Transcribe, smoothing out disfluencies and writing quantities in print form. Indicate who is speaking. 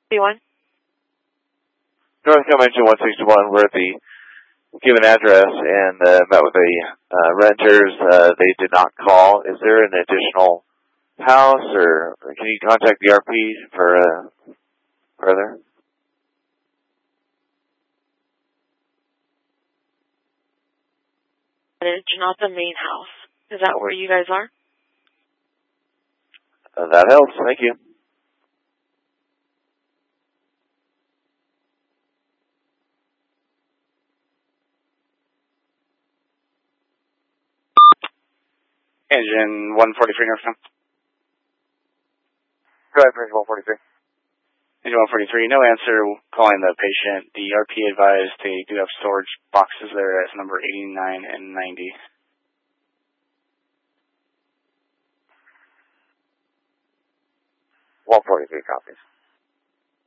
Speaker 1: B1.
Speaker 2: North Convention 161, we're at the given address and met with the renters. They did not call. Is there an additional house, or can you contact the RP for further?
Speaker 1: Not the main house. Is that where you guys are?
Speaker 2: That helps. Thank you.
Speaker 3: Engine 143 Northbound.
Speaker 2: Go ahead, Engine 143.
Speaker 3: Engine 143, no answer calling the patient. The RP advised they do have storage boxes there at number 89 and 90.
Speaker 2: One 43 copies.